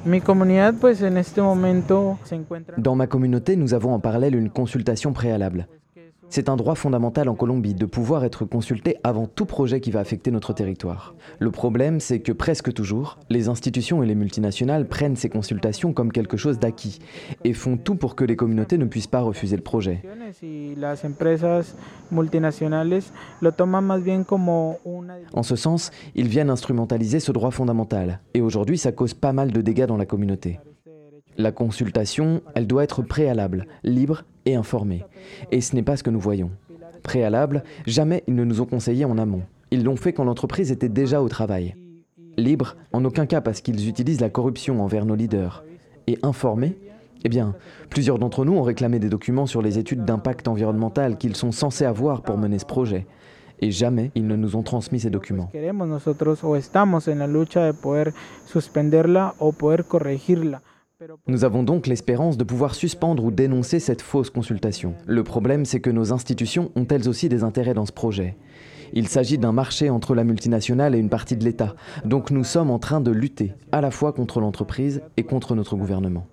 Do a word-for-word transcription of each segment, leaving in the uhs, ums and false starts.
Dans ma communauté, nous avons en parallèle une consultation préalable. C'est un droit fondamental en Colombie de pouvoir être consulté avant tout projet qui va affecter notre territoire. Le problème, c'est que presque toujours, les institutions et les multinationales prennent ces consultations comme quelque chose d'acquis et font tout pour que les communautés ne puissent pas refuser le projet. En ce sens, ils viennent instrumentaliser ce droit fondamental et aujourd'hui, ça cause pas mal de dégâts dans la communauté. La consultation, elle doit être préalable, libre et informée. Et ce n'est pas ce que nous voyons. Préalable, jamais ils ne nous ont conseillé en amont. Ils l'ont fait quand l'entreprise était déjà au travail. Libre, en aucun cas parce qu'ils utilisent la corruption envers nos leaders. Et informé, eh bien, plusieurs d'entre nous ont réclamé des documents sur les études d'impact environnemental qu'ils sont censés avoir pour mener ce projet. Et jamais ils ne nous ont transmis ces documents. Nous avons donc l'espérance de pouvoir suspendre ou dénoncer cette fausse consultation. Le problème, c'est que nos institutions ont elles aussi des intérêts dans ce projet. Il s'agit d'un marché entre la multinationale et une partie de l'État. Donc nous sommes en train de lutter, à la fois contre l'entreprise et contre notre gouvernement.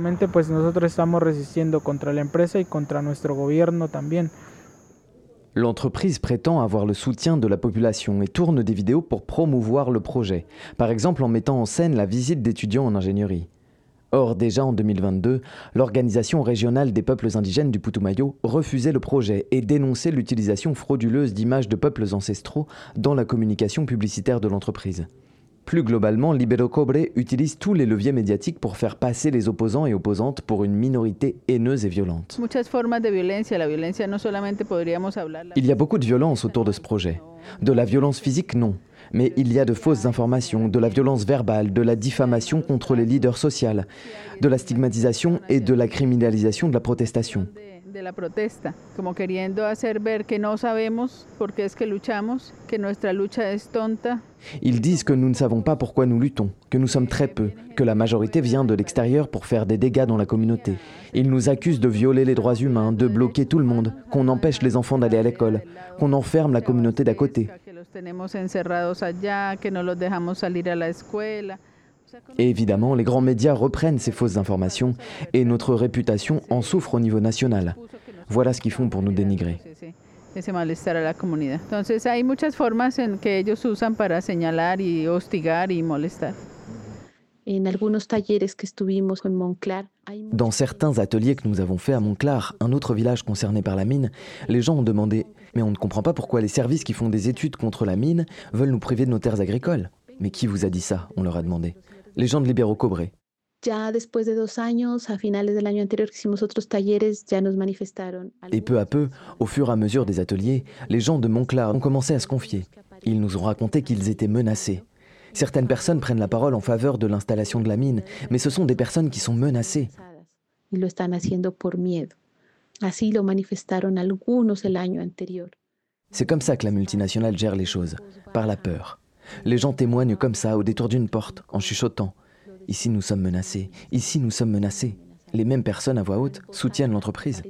L'entreprise prétend avoir le soutien de la population et tourne des vidéos pour promouvoir le projet. Par exemple en mettant en scène la visite d'étudiants en ingénierie. Or, déjà en deux mille vingt-deux, l'Organisation régionale des peuples indigènes du Putumayo refusait le projet et dénonçait l'utilisation frauduleuse d'images de peuples ancestraux dans la communication publicitaire de l'entreprise. Plus globalement, Libero Cobre utilise tous les leviers médiatiques pour faire passer les opposants et opposantes pour une minorité haineuse et violente. Il y a beaucoup de violence autour de ce projet. De la violence physique, non. Mais il y a de fausses informations, de la violence verbale, de la diffamation contre les leaders sociaux, de la stigmatisation et de la criminalisation de la protestation. Ils disent que nous ne savons pas pourquoi nous luttons, que nous sommes très peu, que la majorité vient de l'extérieur pour faire des dégâts dans la communauté. Ils nous accusent de violer les droits humains, de bloquer tout le monde, qu'on empêche les enfants d'aller à l'école, qu'on enferme la communauté d'à côté. Et évidemment, les grands médias reprennent ces fausses informations et notre réputation en souffre au niveau national. Voilà ce qu'ils font pour nous dénigrer. Dans certains ateliers que nous avons faits à Monclar, un autre village concerné par la mine, les gens ont demandé « Mais on ne comprend pas pourquoi les services qui font des études contre la mine veulent nous priver de nos terres agricoles. » Mais qui vous a dit ça ? On leur a demandé. Les gens de Libero Cobre. Et peu à peu, au fur et à mesure des ateliers, les gens de Monclar ont commencé à se confier. Ils nous ont raconté qu'ils étaient menacés. Certaines personnes prennent la parole en faveur de l'installation de la mine, mais ce sont des personnes qui sont menacées. C'est comme ça que la multinationale gère les choses, par la peur. Les gens témoignent comme ça, au détour d'une porte, en chuchotant. Ici, nous sommes menacés. Ici, nous sommes menacés. Les mêmes personnes à voix haute soutiennent l'entreprise.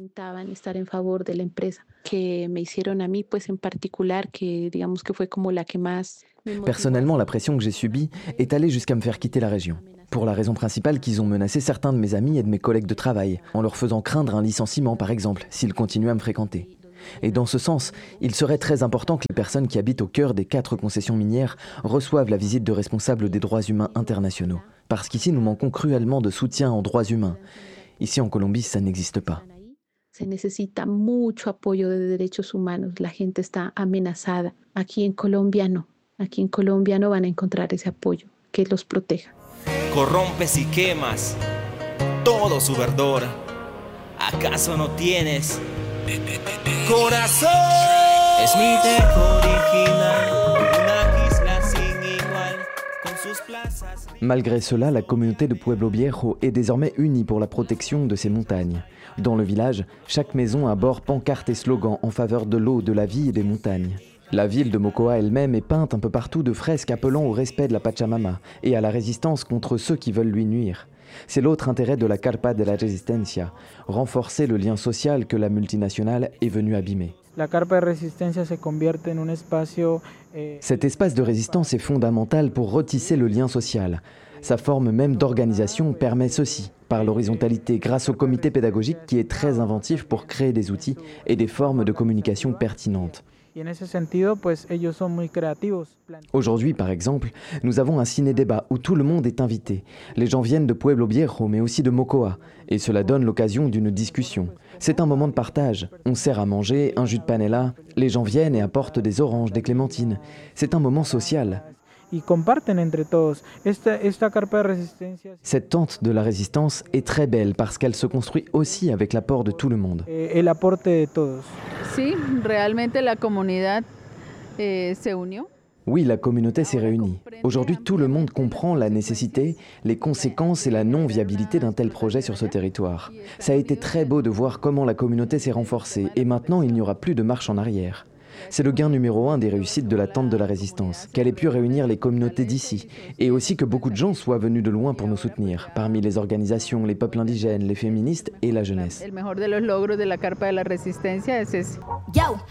Personnellement, la pression que j'ai subie est allée jusqu'à me faire quitter la région. Pour la raison principale qu'ils ont menacé certains de mes amis et de mes collègues de travail, en leur faisant craindre un licenciement, par exemple, s'ils continuaient à me fréquenter. Et dans ce sens, il serait très important que les personnes qui habitent au cœur des quatre concessions minières reçoivent la visite de responsables des droits humains internationaux. Parce qu'ici, nous manquons cruellement de soutien en droits humains. Ici, en Colombie, ça n'existe pas. Se necesita mucho apoyo de derechos humanos. La gente está amenazada. Aquí en Colombia no. Aquí en Colombia no van a encontrar ese apoyo que los proteja. Corrompes y quemas todo su verdor. ¿Acaso no tienes corazón? Es mi tejo original, una isla sin igual, con sus plazas. Malgré cela, la communauté de Pueblo Viejo est désormais unie pour la protection de ces montagnes. Dans le village, chaque maison arbore pancartes et slogans en faveur de l'eau, de la vie et des montagnes. La ville de Mocoa elle-même est peinte un peu partout de fresques appelant au respect de la Pachamama et à la résistance contre ceux qui veulent lui nuire. C'est l'autre intérêt de la Carpa de la Resistencia, renforcer le lien social que la multinationale est venue abîmer. La Carpa de Resistencia se convierte en un espacio. Cet espace de résistance est fondamental pour retisser le lien social. Sa forme même d'organisation permet ceci, par l'horizontalité, grâce au comité pédagogique qui est très inventif pour créer des outils et des formes de communication pertinentes. Aujourd'hui, par exemple, nous avons un ciné-débat où tout le monde est invité. Les gens viennent de Pueblo Viejo, mais aussi de Mocoa, et cela donne l'occasion d'une discussion. C'est un moment de partage. On sert à manger, un jus de panela, les gens viennent et apportent des oranges, des clémentines. C'est un moment social. Cette tente de la résistance est très belle parce qu'elle se construit aussi avec l'apport de tout le monde. Oui, la communauté s'est réunie. Aujourd'hui, tout le monde comprend la nécessité, les conséquences et la non-viabilité d'un tel projet sur ce territoire. Ça a été très beau de voir comment la communauté s'est renforcée et maintenant il n'y aura plus de marche en arrière. C'est le gain numéro un des réussites de la tente de la résistance, qu'elle ait pu réunir les communautés d'ici, et aussi que beaucoup de gens soient venus de loin pour nous soutenir, parmi les organisations, les peuples indigènes, les féministes et la jeunesse. El mejor de los logros de la carpa de la resistencia es ese. Yo,